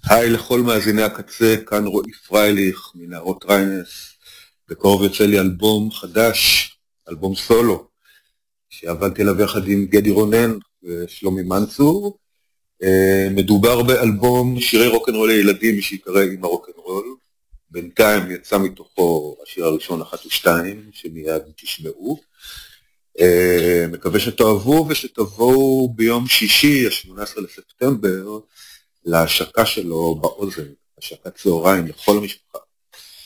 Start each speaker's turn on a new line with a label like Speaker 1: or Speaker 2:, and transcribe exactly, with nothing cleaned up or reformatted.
Speaker 1: היי לכל מאזיני הקצה, כאן רועי פרייליך מנערות ריינס. בקרוב יוצא לי אלבום חדש, אלבום סולו, שעבדתי עליו יחד עם גדי רונן ושלומי מנצור. מדובר באלבום שירי רוקנרול לילדים שיקרא עם הרוקנרול. בינתיים יצא מתוכו השיר הראשון אחת ושתיים, שמיד תשמעו. מקווה שתאהבו ושתבואו ביום שישי, ה-שמונה עשר לספטמבר, להשקה שלו באוזן, השקת צהריים לכל המשפחה.